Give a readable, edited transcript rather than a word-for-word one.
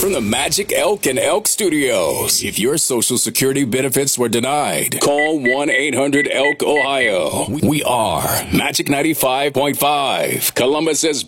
from the Magic Elk and Elk Studios. If your Social Security benefits were denied, call 1-800-ELK-OHIO. We are Magic 95.5, Columbus's